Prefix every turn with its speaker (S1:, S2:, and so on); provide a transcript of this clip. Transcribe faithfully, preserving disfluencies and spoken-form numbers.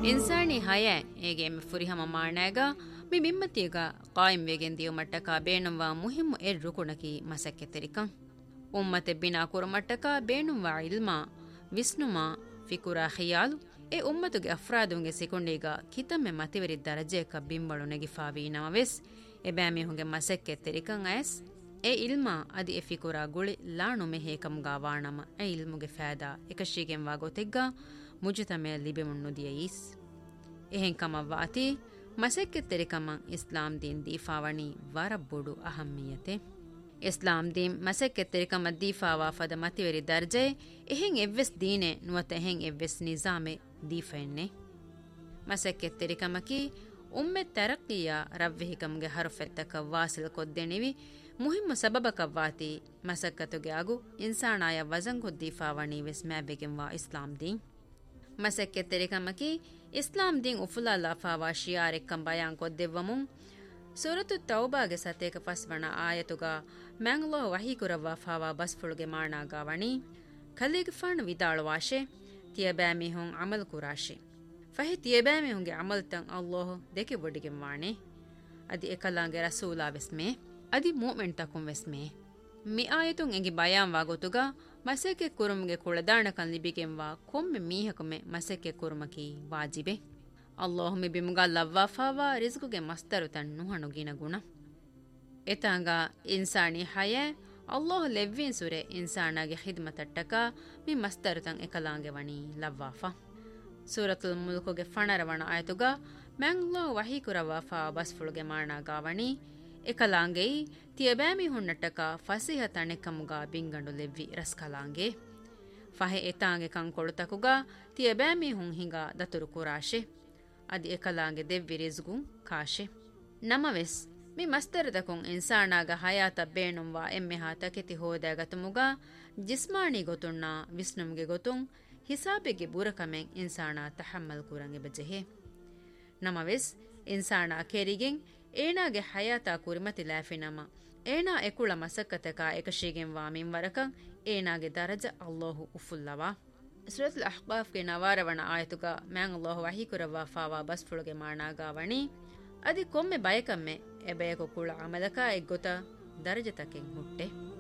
S1: ಇನ್ಸಾನಿ ಹಯ ಏಗೆ ಎಮ್ಮೆ ಫುರಿಹಮ ಮಾಣಾಗ ಮಿ ಮಿಮ್ಮತಿಗ ಕಾಯಿಂ ವೇಗೆನ್ ದಿಯು ಮಟ್ಟಕ ಬೇಣುವ ಮುಹಿಮ್ಮು ಎರ್ ರುಕುಣಕಿ ಮಸಕ್ಕೆ ತೆರಿಕಂ ಉಮ್ಮತೆ Bina ಕುರಮಟ್ಟಕ ಬೇಣುವ ಇಲ್ಮಾ ವಿಸ್ನುಮಾ ಫಿಕುರಾ ಖಿಯಾಲು A ಉಮ್ಮತುಗೆ ಅಫ್ರಾದುಂಗೆ ಸಿಕೊಂಡೀಗ ಕಿತಮ್ಮೆ ಮತಿವರಿ ದರಜೆಕ ಬಿಂಬಳು ನೆಗಿಫಾವಿ ನಮವೆಸ್ A ಬ್ಯಾಮಿಹುಂಗೆ ಮಸಕ್ಕೆ ತೆರಿಕಂ Ayaz A ಇಲ್ಮಾ ಅದಿ ಎ ಫಿಕುರಾ ಗುಳಿ ಲಾಣು ಮೆಹೇಕಂಗಾ ವಾಣಮ ಎ ಇಲ್ಮುಗೆ ಫಾದಾ ಎಕಶಿಗೆಂ ವಾಗೋತೆಗ್ಗ ಮುಜತಮೆ ಲಿಬೆಮುನ್ನು ದಿಯೀಸ್ ಎಹೆಂ ಕಮವ್ವಾತಿ ಮಸಕ್ಕೆ ತೆರಿಕಮ ಇಸ್ಲಾಂ ದೀನ್ ದೀಫಾವಣಿ ವರಬ್ಬುಡು ಅಹಮ್ಮಿಯತೆ ಇಸ್ಲಾಂ ದೀನ್ ಮಸಕ್ಕೆ ತೆರಿಕಮ ದೀಫಾವಾ ಫದ ಮತಿವರಿ ದರ್ಜೆ ಎಹೆಂ ಎವ್ವೆಸ್ ದೀನೆ ನುವತ ಎಹೆಂ ಎವ್ವೆಸ್ ನಿಜಾಮೆ ದೀಫೆನ್ನೆ ಮಸಕ್ಕೆ ತೆರಿಕಮಕಿ ಉಮ್ಮೆ ತರಕ್ಕಿಯ ರವ್ವೆಹಿಕಮ್ಗೆ ಹರುಫೆತ್ತಕ ವಾಸಿಲ್ ಕೊದ್ದೆಣಿವಿ ಮುಹಿಮ್ಮ ಸಬಬಕವ್ವಾತಿ ಮಸಕ್ಕತುಗೆ ಆಗು ಇನ್ಸಾನಾಯ ವಜಂಗು ದೀಫಾವಣಿ ವೆಸ್ ಮ್ಯಾಬೆಗೆಂವಾ ಇಸ್ಲಾಂ ದೀನ್ ಮಸಕ್ಕೆ ತೆರಿಕಮಕಿ ಇಸ್ಲಾಂ ದೀನ್ ಉಫುಲಾ ಲಫಾವಾ ಶಿಯಾರೆಕ್ಕಂ ಬಯಾನ್ ಕೊದ್ದೆವ್ವಮುಂ ಸೂರತು ತೌಬಾಗೆ ಸತೇಕ ಫಸ್ವಣ ಆಯತುಗ ಮ್ಯಾಂಗ್ಲೋ ವಹೀಕುರವ್ವಾ ಫಾವಾ ಬಸ್ಫುಳುಗೆ ಮಾಣಾಗಾವಣಿ ಖಲೀಗಫಾಣ ವಿದಾಳುವಾಶೆ ತಿಯಬ್ಯಾಮಿಹುಂ ಅಮಲ್ ಕುರಾಶೆ ಫಹಿ ತಿಯಬ್ಯಾಮಿಹುಂಗೆ ಅಮಲ್ತಂ ಅಲ್ಲಾಹ್ ದೆಕೆ ಬೊಡಿಗೆಂ ವಾಣೆ ಅದಿ ಎಕಲಾಂಗೆ ರಸೂಲಾ ವೆಸ್ಮೆ ಅದಿ ಮೂಮೆಂಟ್ ತಕುಂ ವೆಸ್ಮೆ ಮಿ ಆಯತುಂ ಎಂಗಿ ಬಯಾನ್ ವಾಗೊತುಗ ಮಸಕ್ಕೆ ಕುರುಮ್ಗೆ ಕುಳದಾಣಕಂ ಲಿಬಿಗೆಂವಾ ಕೊಮ್ಮೆ ಮೀಹಕಮೆ ಮಸಕ್ಕೆ ಕುರುಮಕಿ ವಾಜಿಬೆ ಅಲ್ಲಾಹ್ ಮಿ ಬಿಮುಗಾ ಲವ್ವಾಫಾವಾ ರಿಜ್ಕುಗೆ ಮಸ್ತರು ತನ್ನು ಹಣುಗಿನ ಗುಣ ಎತಾಂಗ ಇನ್ಸಾನಿ ಹಯ ಅಲ್ಲಾಹ್ ಲೆವ್ವಿನ್ ಸುರೆ ಇನ್ಸಾನಾಗೆ ಖಿದ್ಮತಟ್ಟಕ ಮಿ ಮಸ್ತರು ತಂ ಎಕಲಾಂಗೆ ವಣಿ ಲವ್ವಾಫಾ ಸೂರತುಲ್ ಮುಲ್ಕುಗೆ ಫಣರವಣ ಆಯತುಗ ಮ್ಯಾಂಗ್ಲೋ ವಹೀಕುರವಾಫಾ ಬಸ್ಫುಳುಗೆ ಮಾಣಾಗಾವಣಿ ಎಕಲಾಂಗೆ ತಿಯಬ್ಯಾಮಿ ಹುಣ್ಣಟ್ಟಕ ಫಸಿಹ ತಣೆಕಮುಗ ಬಿಂಗಂಡು ಲೆವ್ವಿ ರಸ್ಕಲಾಂಗೆ ಫಹೆ ಎತಾಂಗೆ ಕಂಕೊಳುತಕುಗ ತಿಯಬ್ಯಾಮಿ ಹುಂ ಹಿಂಗ ದತುರು ಕುರಾಶೆ ಅದಿ ಎಕಲಾಂಗೆ ದೆವ್ವಿ ರಿಜ್ಗುಂ ಕಾಶೆ ನಮವೆಸ್ ಮಿ ಮಸ್ತರದಕುಂ ಇನ್ಸಾನಾಗ ಹಯಾತ ಬೇಣುಂವಾ ಎಮ್ಮೆ ಹಾತಕೆತಿ ಹೋದಾಗತುಮುಗ ಜಿಸ್ಮಾನಿ ಗೊತುಣ್ಣ ವಿಸ್ನುಮ್ಗೆ ಗೊತುಂ ಹಿಸಾಬೆಗೆ ಬೂರಕಮೆಂ ಇನ್ಸಾನಾ ತಹಮ್ಮಲ್ ಕುರಂಗೆ ಬಜೆಹೆ ನಮವೆಸ್ ಇನ್ಸಾನಾ ಕೆರಿಗೆಂ ಏನಾಗೆ ಹಯಾತಾ ಕುರಿಮತಿ ಲಾಫಿನಮ ಏನಾ ಎಕುಳ ಮಸಕ್ಕತಕ ಏಕಶಿಗೆಂ ವಾಮಿಂ ವರಕಂ ಏನಾಗೆ ದರಜ ಅಲ್ಲಾಹು ಉಫುಲ್ಲವಾ ಸೂರತುಲ್ ಅಹ್ಕಾಫ್ಗೆ ನವಾರವಣ ಆಯತುಗ ಮ್ಯಾಂಗ್ ಅಲ್ಲಾಹು ವಹೀಕುರವಾ ಫಾವಾ ಬಸ್ಫುಳುಗೆ ಮಾಣಾಗಾವಣಿ ಅದಿ ಕೊಮ್ಮೆ ಬಯಕಮ್ಮೆ ಎಬಯಕು ಕುಳ ಅಮಲಕ ಎಗ್ಗೊತ ದರಜತಕೆಂ ಹುಟ್ಟೆ